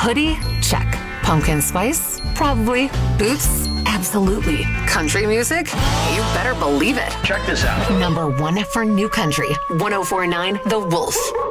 Hoodie? Check. Pumpkin spice? Probably. Boots? Absolutely. Country music? You better believe it. Check this out. Number 1 for new country. 104.9 The Wolf.